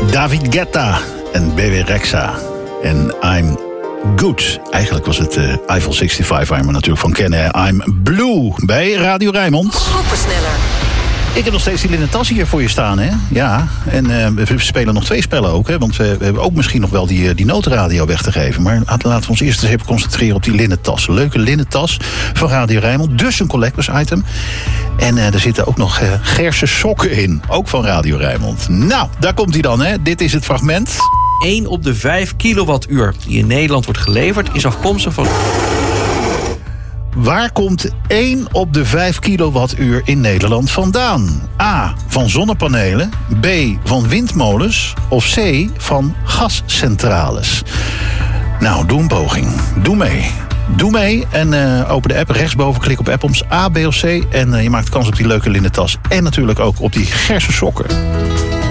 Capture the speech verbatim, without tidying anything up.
David Guetta en Bebe Rexha. En I'm Good. Eigenlijk was het uh, Eiffel zesenzestig waar we natuurlijk van kennen. I'm Blue bij Radio Rijnmond. Groepensneller. Ik heb nog steeds die linnen tas hier voor je staan, hè? Ja, en uh, we spelen nog twee spellen ook, hè? Want we, we hebben ook misschien nog wel die, die notenradio weg te geven. Maar laten we ons eerst eens even concentreren op die linnen tas. Leuke linnen tas van Radio Rijnmond. Dus een collectors item. En uh, er zitten ook nog uh, Gerse sokken in. Ook van Radio Rijnmond. Nou, daar komt hij dan, hè? Dit is het fragment. één op de vijf kilowattuur die in Nederland wordt geleverd is afkomstig van... Waar komt één op de vijf kilowattuur in Nederland vandaan? A. Van zonnepanelen. B. Van windmolens. Of C. Van gascentrales. Nou, doe een poging. Doe mee. Doe mee en uh, open de app. Rechtsboven klik op appoms A, B of C. En uh, je maakt kans op die leuke linnen tas. En natuurlijk ook op die Gerse sokken.